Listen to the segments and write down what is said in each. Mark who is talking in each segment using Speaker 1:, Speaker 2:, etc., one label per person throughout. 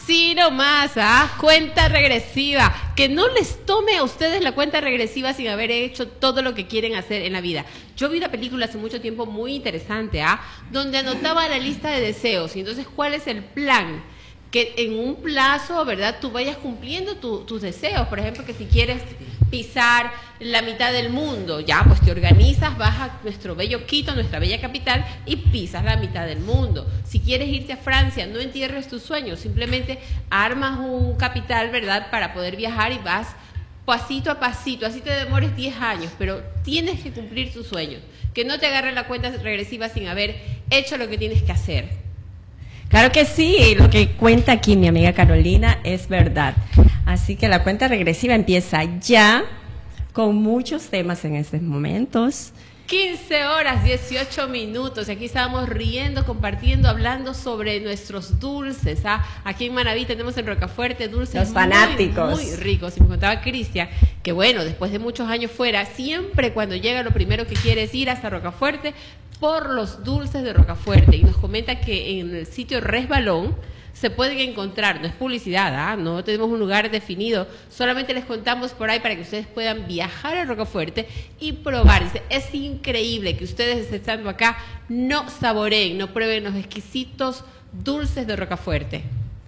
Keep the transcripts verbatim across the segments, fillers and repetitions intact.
Speaker 1: Así nomás, ¿ah? Cuenta regresiva. Que no les tome a ustedes la cuenta regresiva sin haber hecho todo lo que quieren hacer en la vida. Yo vi una película hace mucho tiempo muy interesante, ¿ah? Donde anotaba la lista de deseos. Y entonces, ¿cuál es el plan? Que en un plazo, ¿verdad? Tú vayas cumpliendo tu, tus deseos. Por ejemplo, que si quieres pisar la mitad del mundo, ya, pues te organizas, vas a nuestro bello Quito, nuestra bella capital, y pisas la mitad del mundo. Si quieres irte a Francia, no entierres tus sueños, simplemente armas un capital, ¿verdad?, para poder viajar y vas pasito a pasito, así te demores diez años, pero tienes que cumplir tus sueños. Que no te agarre la cuenta regresiva sin haber hecho lo que tienes que hacer.
Speaker 2: Claro que sí, lo que cuenta aquí mi amiga Carolina es verdad. Así que la cuenta regresiva empieza ya, con muchos temas en estos momentos.
Speaker 1: quince horas, dieciocho minutos. Aquí estábamos riendo, compartiendo, hablando sobre nuestros dulces. ¿Ah? Aquí en Manaví tenemos en Rocafuerte dulces
Speaker 2: Los fanáticos.
Speaker 1: muy, muy ricos. Y me contaba Cristian que, bueno, después de muchos años fuera, siempre cuando llega lo primero que quiere es ir hasta Rocafuerte por los dulces de Rocafuerte. Y nos comenta que en el sitio Resbalón se pueden encontrar, no es publicidad, ¿ah? No tenemos un lugar definido, solamente les contamos por ahí para que ustedes puedan viajar a Rocafuerte y probar. Dice, es increíble que ustedes estando acá no saboreen, no prueben los exquisitos dulces de Rocafuerte.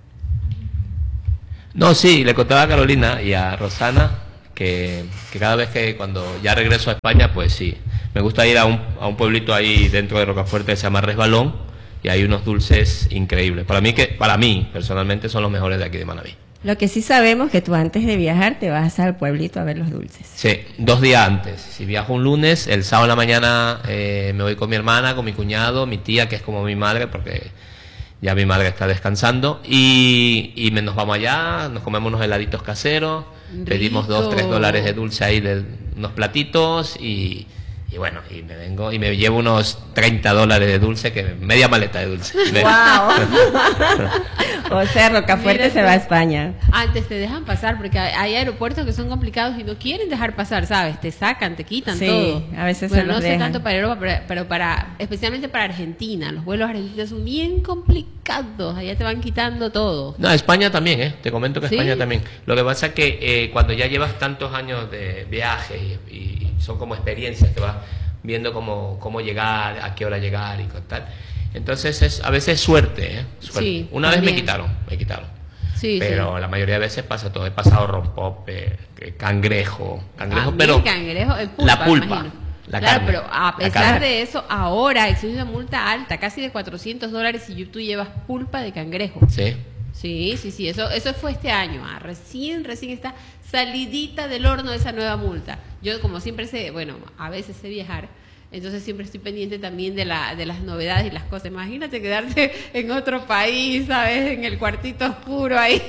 Speaker 3: No, sí, le contaba a Carolina y a Rosana que, que cada vez que cuando ya regreso a España, pues sí, me gusta ir a un, a un pueblito ahí dentro de Rocafuerte que se llama Resbalón. Y hay unos dulces increíbles. Para mí, que para mí personalmente, son los mejores de aquí de Manaví.
Speaker 2: Lo que sí sabemos que tú antes de viajar te vas al pueblito a ver los dulces.
Speaker 3: Sí, dos días antes. Si viajo un lunes, el sábado en la mañana eh, me voy con mi hermana, con mi cuñado, mi tía, que es como mi madre, porque ya mi madre está descansando. Y, y me, nos vamos allá, nos comemos unos heladitos caseros, rico. Pedimos dos, tres dólares de dulce ahí, de unos platitos y... Y bueno, y me vengo y me llevo unos treinta dólares de dulce, que media maleta de dulce.
Speaker 2: ¡Wow! O sea, Rocafuerte Mira, se va a España.
Speaker 1: Antes te dejan pasar, porque hay aeropuertos que son complicados y no quieren dejar pasar, ¿sabes? Te sacan, te quitan
Speaker 2: sí,
Speaker 1: todo.
Speaker 2: A veces
Speaker 1: bueno,
Speaker 2: se los
Speaker 1: no sé
Speaker 2: dejan.
Speaker 1: tanto para Europa, pero, pero para, especialmente para Argentina. Los vuelos argentinos son bien complicados. Allá te van quitando todo.
Speaker 3: No, España también, ¿eh? Te comento que
Speaker 1: ¿Sí?
Speaker 3: España también. Lo que pasa es que eh, cuando ya llevas tantos años de viaje y, y son como experiencias que vas viendo cómo, cómo llegar, a qué hora llegar y con tal. Entonces es a veces suerte, ¿eh? Suerte.
Speaker 1: Sí,
Speaker 3: Una
Speaker 1: también.
Speaker 3: vez me quitaron, me quitaron.
Speaker 1: Sí,
Speaker 3: pero
Speaker 1: sí.
Speaker 3: la mayoría de veces pasa todo. He pasado rompope, cangrejo, cangrejo,
Speaker 1: ah,
Speaker 3: pero
Speaker 1: cangrejo, el pulpa,
Speaker 3: la pulpa, la
Speaker 1: claro,
Speaker 3: carne,
Speaker 1: pero a pesar
Speaker 3: carne.
Speaker 1: de eso, ahora existe una multa alta, casi de cuatrocientos dólares si tú llevas pulpa de cangrejo.
Speaker 3: Sí.
Speaker 1: Sí, sí, sí, eso, eso fue este año, ah, recién, recién está salidita del horno esa nueva multa. Yo como siempre sé, bueno, a veces sé viajar, entonces siempre estoy pendiente también de, la, de las novedades y las cosas. Imagínate quedarte en otro país, ¿sabes? En el cuartito oscuro ahí.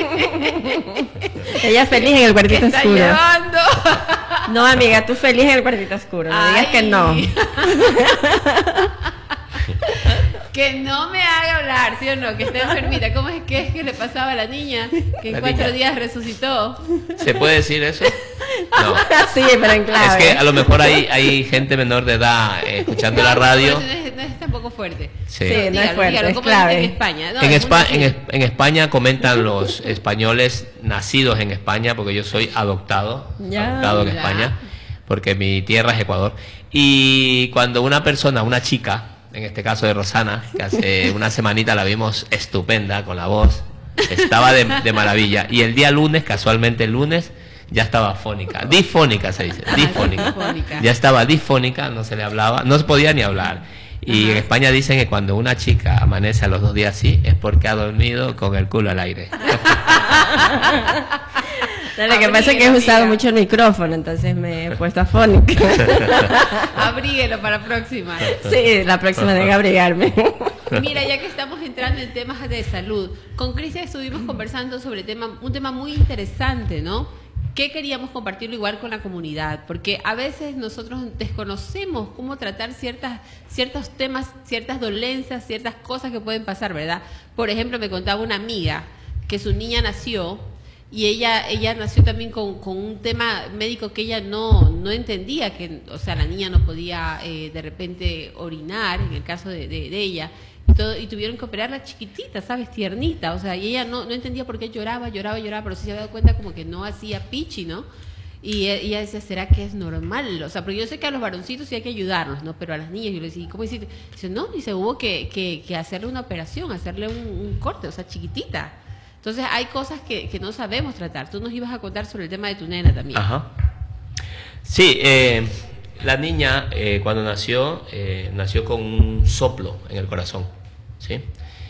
Speaker 2: Ella feliz en el cuartito
Speaker 1: está
Speaker 2: oscuro.
Speaker 1: Llevando?
Speaker 2: No, amiga, tú feliz en el cuartito oscuro, no digas que no.
Speaker 1: Que no me haga hablar, ¿sí o no? Que está enfermita. ¿Cómo es que es que le pasaba a la niña? Que en
Speaker 3: La
Speaker 1: cuatro
Speaker 3: niña.
Speaker 1: días resucitó.
Speaker 3: ¿Se puede decir eso? No.
Speaker 2: Sí, pero en clave.
Speaker 3: Es que a lo mejor hay, hay gente menor de edad eh, escuchando
Speaker 1: no,
Speaker 3: la radio.
Speaker 1: No, no, es, no es tampoco fuerte.
Speaker 3: Sí,
Speaker 2: Sí, no
Speaker 1: dígalo,
Speaker 2: es fuerte,
Speaker 1: dígalo,
Speaker 2: es
Speaker 1: ¿cómo
Speaker 2: clave.
Speaker 1: en España? No,
Speaker 3: en,
Speaker 1: el
Speaker 3: Espa
Speaker 1: mundo
Speaker 3: en,
Speaker 1: sí.
Speaker 3: es en España comentan los españoles nacidos en España, porque yo soy adoptado,
Speaker 2: Ya,
Speaker 3: adoptado en
Speaker 1: ya.
Speaker 3: España, porque mi tierra es Ecuador. Y cuando una persona, una chica, en este caso de Rosana, que hace una semanita la vimos estupenda con la voz, estaba de, de maravilla. Y el día lunes, casualmente el lunes, ya estaba fónica, difónica se dice, difónica.
Speaker 1: Difónica.
Speaker 3: Ya estaba difónica, no se le hablaba, no se podía ni hablar. Y
Speaker 1: Ajá.
Speaker 3: en España dicen que cuando una chica amanece a los dos días así, es porque ha dormido con el culo al aire.
Speaker 2: No, lo que pasa es que he usado mucho el micrófono, entonces me he puesto afónica.
Speaker 1: Abríguelo para la próxima.
Speaker 2: Sí, la próxima tengo que abrigarme.
Speaker 1: Mira, ya que estamos entrando en temas de salud, con Cristian estuvimos conversando sobre tema, un tema muy interesante, ¿no? ¿Qué queríamos compartirlo igual con la comunidad? Porque a veces nosotros desconocemos cómo tratar ciertas, ciertos temas, ciertas dolencias, ciertas cosas que pueden pasar, ¿verdad? Por ejemplo, me contaba una amiga que su niña nació y ella ella nació también con, con un tema médico que ella no, no entendía, que, o sea, la niña no podía eh, de repente orinar, en el caso de, de, de ella. y todo, y tuvieron que operarla chiquitita, ¿sabes? Tiernita, o sea, y ella no, no entendía por qué lloraba, lloraba, lloraba, pero sí se había dado cuenta como que no hacía pichi, ¿no? Y e- ella decía, ¿será que es normal? O sea, porque yo sé que a los varoncitos sí hay que ayudarlos, ¿no? Pero a las niñas, yo le decía, ¿cómo hiciste? Dice, no, dice, hubo que, que, que hacerle una operación, hacerle un, un corte, o sea, chiquitita. Entonces, hay cosas que, que no sabemos tratar. Tú nos ibas a contar sobre el tema de tu nena también.
Speaker 3: Ajá. Sí, eh, la niña eh, cuando nació, eh, nació con un soplo en el corazón, ¿sí?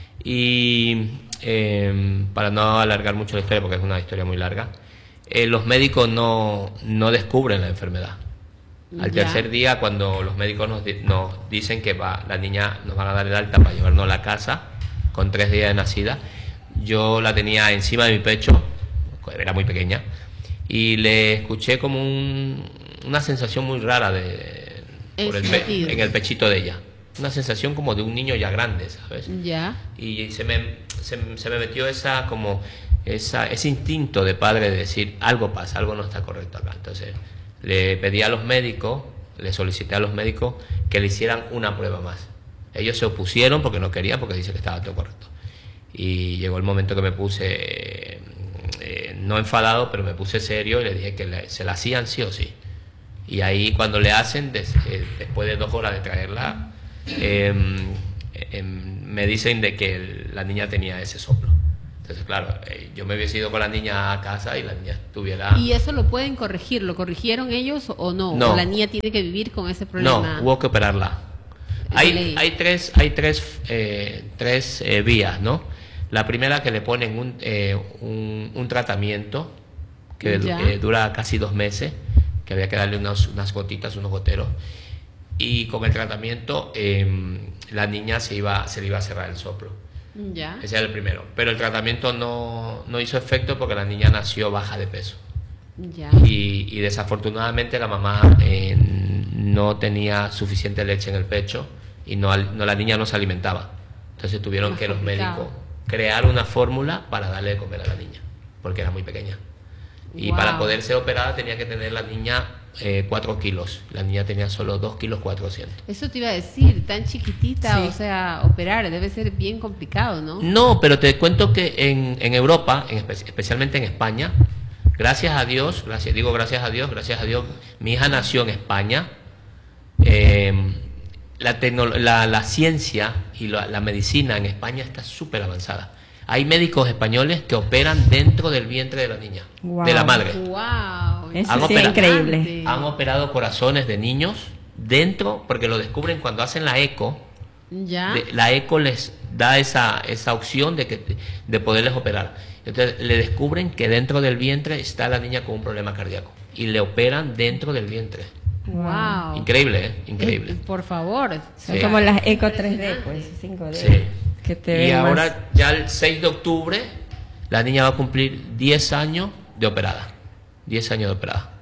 Speaker 3: Y eh, para no alargar mucho la historia, porque es una historia muy larga, eh, los médicos no, no descubren la enfermedad. Al
Speaker 1: Ya.
Speaker 3: tercer día, cuando los médicos nos, di- nos dicen que va, la niña nos van a dar el alta para llevarnos a la casa, con tres días de nacida, yo la tenía encima de mi pecho, era muy pequeña, y le escuché como un- una sensación muy rara de,
Speaker 1: El
Speaker 3: por el pe-
Speaker 1: latido.
Speaker 3: en el pechito de ella. Una sensación como de un niño ya grande, ¿sabes?
Speaker 1: Ya.
Speaker 3: Y se me, se, se me metió esa como esa, ese instinto de padre de decir algo pasa, algo no está correcto acá. Entonces le pedí a los médicos, le solicité a los médicos que le hicieran una prueba más. Ellos se opusieron porque no querían, porque dice que estaba todo correcto. Y llegó el momento que me puse, eh, eh, no enfadado, pero me puse serio y le dije que le- se la hacían sí o sí. Y ahí cuando le hacen, des- eh, después de dos horas de traerla, eh, eh, me dicen de que el- la niña tenía ese soplo. Entonces, claro, eh, yo me hubiese ido con la niña a casa y la niña estuviera...
Speaker 1: ¿Y eso lo pueden corregir? ¿Lo corrigieron ellos o no?
Speaker 3: No.
Speaker 1: ¿O la niña tiene que vivir con ese
Speaker 3: No,
Speaker 1: problema?
Speaker 3: hubo que operarla.
Speaker 1: De
Speaker 3: Hay,
Speaker 1: ley.
Speaker 3: hay tres, hay tres, eh, tres eh, vías, ¿no? La primera, que le ponen un, eh, un, un tratamiento que du-
Speaker 1: Ya.
Speaker 3: eh, dura casi dos meses, que había que darle unos- unas gotitas, unos goteros, y con el tratamiento eh, la niña se iba, se le iba a cerrar el soplo.
Speaker 1: Ya.
Speaker 3: Ese era el primero. Pero el tratamiento no, no hizo efecto porque la niña nació baja de peso.
Speaker 1: Ya.
Speaker 3: Y, y desafortunadamente la mamá eh, no tenía suficiente leche en el pecho y no, al- no la niña no se alimentaba. Entonces tuvieron
Speaker 1: Más
Speaker 3: que los
Speaker 1: complicado.
Speaker 3: médicos crear una fórmula para darle de comer a la niña, porque era muy pequeña. Y
Speaker 1: Wow.
Speaker 3: para poder ser operada tenía que tener la niña eh, cuatro kilos. La niña tenía solo dos kilos cuatrocientos.
Speaker 1: Eso te iba a decir, tan chiquitita,
Speaker 2: Sí.
Speaker 1: o sea, operar debe ser bien complicado, ¿no?
Speaker 3: No, pero te cuento que en, en Europa, en espe- especialmente en España, gracias a Dios, gracias, digo gracias a Dios, gracias a Dios, mi hija nació en España. eh, la, tecno- la, la ciencia y la, la medicina en España está súper avanzada. Hay médicos españoles que operan dentro del vientre de la niña,
Speaker 2: Wow.
Speaker 3: de la madre.
Speaker 1: Wow.
Speaker 2: Eso
Speaker 3: Han
Speaker 2: sí es
Speaker 3: operado-
Speaker 2: increíble.
Speaker 3: Han operado corazones de niños dentro, porque lo descubren cuando hacen la eco.
Speaker 1: Ya.
Speaker 3: De- la eco les da esa, esa opción de, que, de poderles operar. Entonces le descubren que dentro del vientre está la niña con un problema cardíaco y le operan dentro del vientre.
Speaker 1: Wow.
Speaker 3: Increíble, ¿eh? Increíble.
Speaker 1: Eh, por favor.
Speaker 2: Son
Speaker 3: Sí.
Speaker 2: como las Eco tres D, pues, cinco D.
Speaker 3: Sí.
Speaker 2: Que te
Speaker 3: Y
Speaker 2: ven
Speaker 3: ahora
Speaker 2: más.
Speaker 3: ya el seis de octubre la niña va a cumplir diez años de operada. diez años de operada.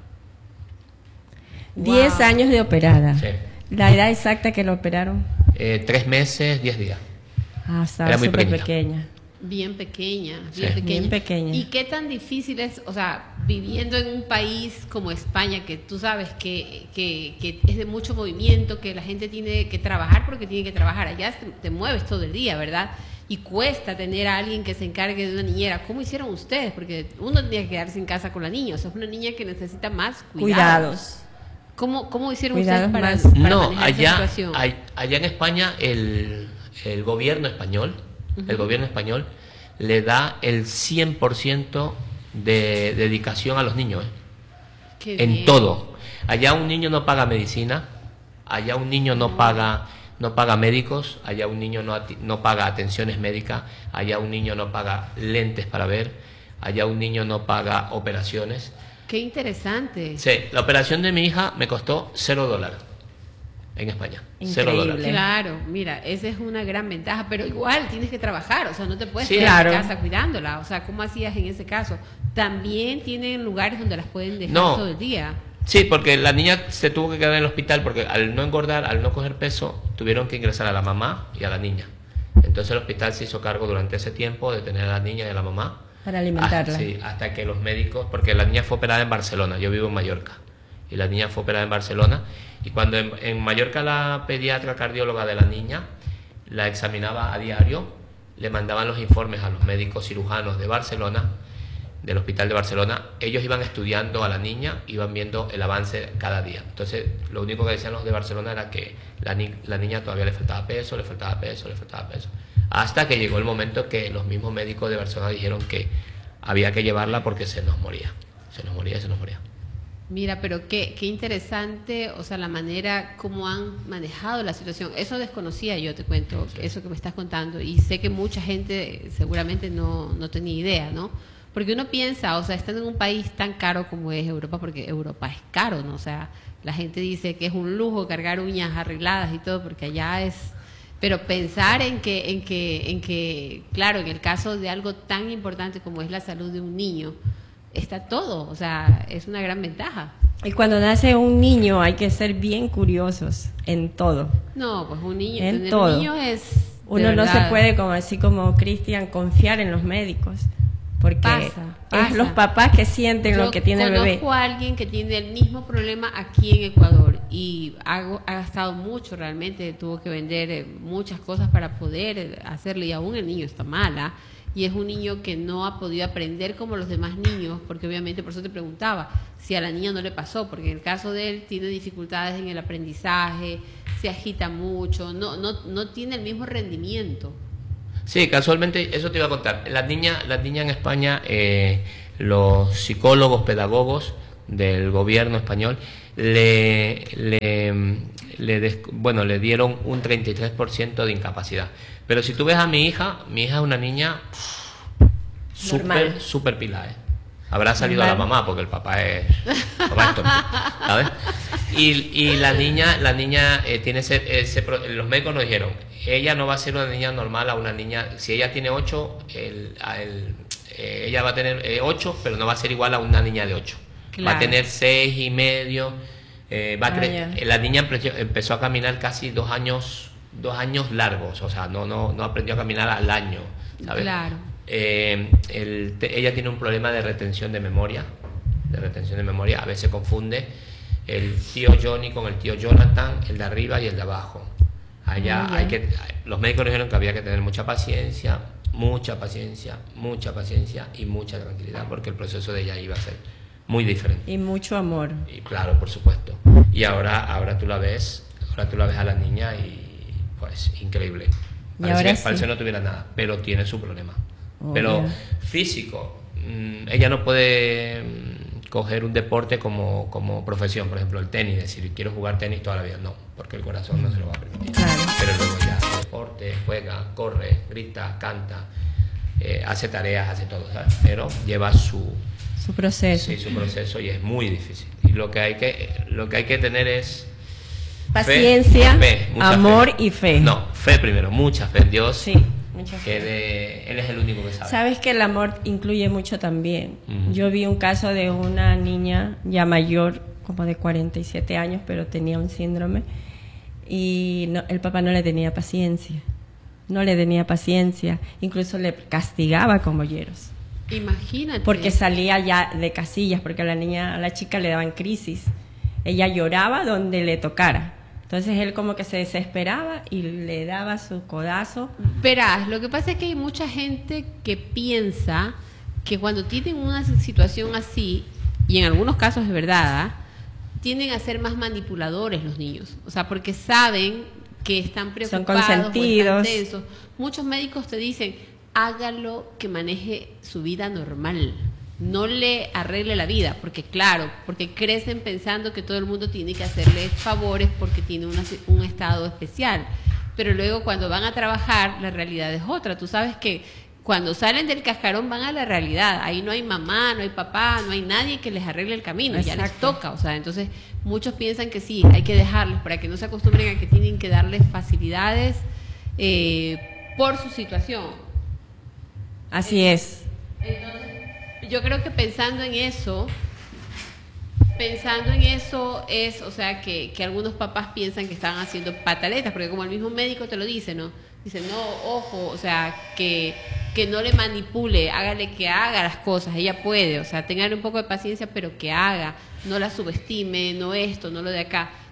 Speaker 2: diez
Speaker 1: Wow.
Speaker 2: años de operada.
Speaker 3: Sí.
Speaker 2: La edad exacta que lo operaron.
Speaker 3: Eh, tres meses, diez días.
Speaker 2: Ah, estaba
Speaker 3: Era muy
Speaker 2: súper
Speaker 3: pequeñita.
Speaker 2: pequeña.
Speaker 1: Bien pequeña,
Speaker 3: Sí.
Speaker 1: bien pequeña.
Speaker 2: Bien pequeña.
Speaker 1: ¿Y qué tan difícil es, o sea, viviendo en un país como España, que tú sabes que, que, que es de mucho movimiento, que la gente tiene que trabajar porque tiene que trabajar, allá te, te mueves todo el día, ¿verdad? Y cuesta tener a alguien que se encargue de una niñera. ¿Cómo hicieron ustedes? Porque uno tenía que quedarse en casa con la niña, o sea, es una niña que necesita más cuidados.
Speaker 2: Cuidados.
Speaker 1: ¿Cómo, cómo hicieron
Speaker 2: Cuidados
Speaker 1: ustedes para,
Speaker 2: más.
Speaker 1: para
Speaker 3: No,
Speaker 1: manejar esa
Speaker 3: allá,
Speaker 1: situación?
Speaker 3: ay- allá en España el, el gobierno español, el gobierno español le da el cien por ciento de dedicación a los niños, ¿eh?
Speaker 1: Qué
Speaker 3: En
Speaker 1: bien.
Speaker 3: todo. Allá un niño no paga medicina, allá un niño no paga no paga médicos, allá un niño no, ati- no paga atenciones médicas, allá un niño no paga lentes para ver, allá un niño no paga operaciones.
Speaker 1: Qué interesante.
Speaker 3: Sí, la operación de mi hija me costó cero dólares en España. Cero
Speaker 2: Increíble.
Speaker 3: dólares.
Speaker 1: Claro, mira, esa es una gran ventaja, pero igual tienes que trabajar, o sea, no te puedes
Speaker 3: Sí.
Speaker 1: quedar
Speaker 2: Claro.
Speaker 1: en casa cuidándola, o sea, ¿cómo hacías en ese caso? También tienen lugares donde las pueden dejar
Speaker 3: No.
Speaker 1: todo el día.
Speaker 3: Sí, porque la niña se tuvo que quedar en el hospital porque al no engordar, al no coger peso, tuvieron que ingresar a la mamá y a la niña. Entonces el hospital se hizo cargo durante ese tiempo de tener a la niña y a la mamá.
Speaker 2: Para alimentarla.
Speaker 3: Ah, sí, hasta que los médicos, porque la niña fue operada en Barcelona, yo vivo en Mallorca, y la niña fue operada en Barcelona, y cuando en, en Mallorca la pediatra cardióloga de la niña la examinaba a diario, le mandaban los informes a los médicos cirujanos de Barcelona, del hospital de Barcelona. Ellos iban estudiando a la niña, iban viendo el avance cada día. Entonces, lo único que decían los de Barcelona era que la, ni la niña todavía le faltaba peso, le faltaba peso, le faltaba peso. Hasta que llegó el momento que los mismos médicos de Barcelona dijeron que había que llevarla porque se nos moría. Se nos moría y se nos moría.
Speaker 1: Mira, pero qué, qué interesante, o sea, la manera como han manejado la situación. Eso desconocía yo, te cuento, sí. Eso que me estás contando. Y sé que mucha gente seguramente no, no tenía idea, ¿no? Porque uno piensa, o sea, estando en un país tan caro como es Europa, porque Europa es caro, ¿no? O sea, la gente dice que es un lujo cargar uñas arregladas y todo, porque allá es... Pero pensar en que, en que, en que, claro, en el caso de algo tan importante como es la salud de un niño, está todo, o sea, es una gran ventaja.
Speaker 2: Y cuando nace un niño hay que ser bien curiosos en todo.
Speaker 1: No, pues un niño,
Speaker 2: en
Speaker 1: tener
Speaker 2: todo.
Speaker 1: un niño es...
Speaker 2: Uno no se puede, como así como Cristian, confiar en los médicos. Porque
Speaker 1: pasa, pasa.
Speaker 2: es los papás que sienten
Speaker 1: Yo
Speaker 2: lo que tiene el bebé.
Speaker 1: Conozco a alguien que tiene el mismo problema aquí en Ecuador y ha, ha gastado mucho realmente, tuvo que vender eh, muchas cosas para poder eh, hacerle, y aún el niño está mala, y es un niño que no ha podido aprender como los demás niños, porque obviamente, por eso te preguntaba, si a la niña no le pasó, porque en el caso de él tiene dificultades en el aprendizaje, se agita mucho, no, no, no tiene el mismo rendimiento.
Speaker 3: Sí, casualmente, eso te iba a contar. Las niñas, las niñas en España, eh, los psicólogos, pedagogos del gobierno español, le, le, le, des, bueno, le dieron un treinta y tres por ciento de incapacidad. Pero si tú ves a mi hija, mi hija es una niña súper, súper pila, ¿eh? Habrá salido normal a la mamá, porque el papá es, papá es tonto, ¿sabes? Y, y la niña, la niña eh, tiene ese, ese, los médicos nos dijeron, ella no va a ser una niña normal a una niña, si ella tiene ocho, el, el, eh, ella va a tener eh, ocho, pero no va a ser igual a una niña de ocho. Claro. Va a tener seis y medio, eh, va a ah, yeah. La niña empezó a caminar casi dos años, dos años largos, o sea, no, no, no aprendió a caminar al año, ¿sabes?
Speaker 1: Claro.
Speaker 3: Eh, el, te, ella tiene un problema de retención de memoria, de retención de memoria, a veces confunde el tío Johnny con el tío Jonathan, el de arriba y el de abajo. Allá hay que, los médicos dijeron que había que tener mucha paciencia, mucha paciencia, mucha paciencia y mucha tranquilidad, porque el proceso de ella iba a ser muy diferente.
Speaker 2: Y mucho amor.
Speaker 3: Y claro, por supuesto. Y ahora, ahora tú la ves, ahora tú la ves a la niña y pues increíble. Parece que, sí. Parece que no tuviera nada, pero tiene su problema. Oh, pero yeah. Físico, mmm, ella no puede mmm, coger un deporte como, como profesión, por ejemplo el tenis, decir quiero jugar tenis toda la vida, no, porque el corazón no se lo va a permitir. Claro. Pero luego ya hace deporte, juega, corre, grita, canta, eh, hace tareas, hace todo, ¿sabes? Pero lleva su,
Speaker 2: su proceso.
Speaker 3: Sí, su proceso y es muy difícil. Y lo que hay que, lo que, hay que tener es
Speaker 2: paciencia,
Speaker 3: fe, fe,
Speaker 2: amor
Speaker 3: fe.
Speaker 2: y fe.
Speaker 3: No, fe primero, mucha fe en Dios.
Speaker 2: Sí.
Speaker 3: Que de, él es el único que sabe.
Speaker 2: Sabes que el amor incluye mucho también. Uh-huh. Yo vi un caso de una niña ya mayor, como de cuarenta y siete años, pero tenía un síndrome y no, el papá no le tenía paciencia. No le tenía paciencia. Incluso le castigaba con molleros.
Speaker 1: Imagínate.
Speaker 2: Porque salía ya de casillas, porque a la niña, a la chica le daban crisis. Ella lloraba donde le tocara. Entonces él como que se desesperaba y le daba su codazo.
Speaker 1: Verás, lo que pasa es que hay mucha gente que piensa que cuando tienen una situación así, y en algunos casos es verdad, ¿eh? Tienden a ser más manipuladores los niños. O sea, porque saben que están preocupados,
Speaker 2: son consentidos.
Speaker 1: O están tensos. Muchos médicos te dicen, hágalo que maneje su vida normal. No le arregle la vida, porque claro, porque crecen pensando que todo el mundo tiene que hacerle favores porque tiene una, un estado especial, pero luego cuando van a trabajar la realidad es otra. Tú sabes que cuando salen del cascarón van a la realidad, ahí no hay mamá, no hay papá, no hay nadie que les arregle el camino. Exacto. Ya les toca, o sea, entonces muchos piensan que sí, hay que dejarlos para que no se acostumbren a que tienen que darles facilidades eh, por su situación.
Speaker 2: Así es.
Speaker 1: Entonces, yo creo que pensando en eso, pensando en eso es, o sea, que, que algunos papás piensan que están haciendo pataletas, porque como el mismo médico te lo dice, ¿no? Dice, no, ojo, o sea, que, que no le manipule, hágale que haga las cosas, ella puede, o sea, tengan un poco de paciencia, pero que haga, no la subestime, no esto, no lo de acá.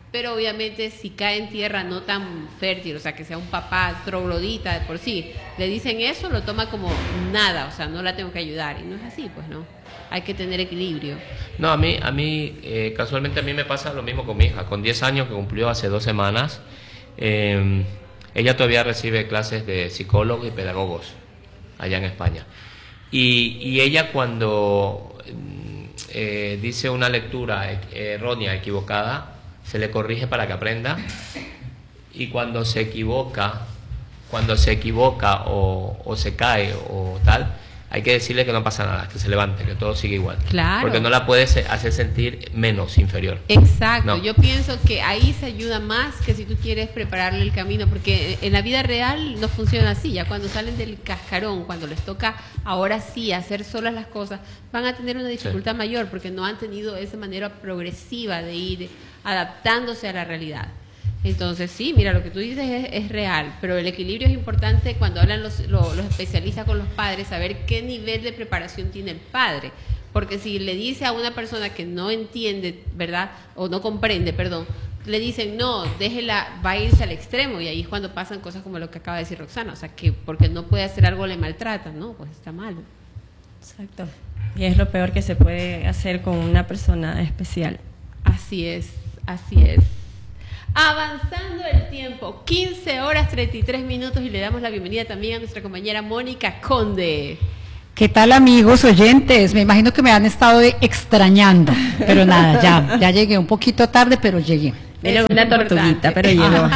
Speaker 1: pero obviamente si cae en tierra no tan fértil, o sea, que sea un papá troglodita de por sí, le dicen eso, lo toma como nada, o sea, no la tengo que ayudar, y no es así, pues no, hay que tener equilibrio.
Speaker 3: No, a mí, a mí eh, casualmente a mí me pasa lo mismo con mi hija, con diez años que cumplió hace dos semanas, eh, ella todavía recibe clases de psicólogos y pedagogos allá en España, y, y ella cuando eh, dice una lectura errónea, equivocada, se le corrige para que aprenda, y cuando se equivoca, cuando se equivoca o, o se cae o tal, hay que decirle que no pasa nada, que se levante, que todo sigue igual.
Speaker 1: Claro.
Speaker 3: Porque no la puedes hacer sentir menos, inferior.
Speaker 1: Exacto.
Speaker 3: No.
Speaker 1: Yo pienso que ahí se ayuda más que si tú quieres prepararle el camino, porque en la vida real no funciona así. Ya cuando salen del cascarón, cuando les toca ahora sí hacer solas las cosas, van a tener una dificultad sí. mayor, porque no han tenido esa manera progresiva de ir adaptándose a la realidad. Entonces sí, mira, lo que tú dices es, es real, pero el equilibrio es importante cuando hablan los, los, los especialistas con los padres, saber qué nivel de preparación tiene el padre, porque si le dice a una persona que no entiende, ¿verdad? O no comprende, perdón, le dicen, no, déjela, va a irse al extremo, y ahí es cuando pasan cosas como lo que acaba de decir Roxana, o sea, que porque no puede hacer algo le maltratan, ¿no? Pues está mal.
Speaker 2: Exacto. Y es lo peor que se puede hacer con una persona especial.
Speaker 1: Así es, así es. Avanzando el tiempo, quince horas treinta y tres minutos, y le damos la bienvenida también a nuestra compañera Mónica Conde.
Speaker 4: ¿Qué tal, amigos oyentes? Me imagino que me han estado extrañando, pero nada, ya, ya llegué un poquito tarde, pero llegué.
Speaker 2: Era una tortuguita, pero llegó.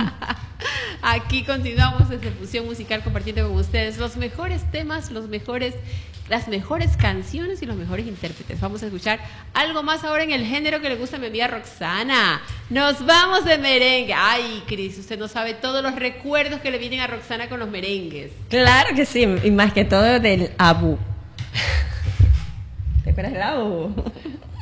Speaker 1: Aquí continuamos desde Fusión Musical compartiendo con ustedes los mejores temas, los mejores, las mejores canciones y los mejores intérpretes. Vamos a escuchar algo más ahora en el género que le gusta a mi amiga Roxana. Nos vamos de merengue. Ay, Cris, usted no sabe todos los recuerdos que le vienen a Roxana con los merengues.
Speaker 2: Claro que sí, y más que todo del Abu. ¿Te acuerdas del Abu?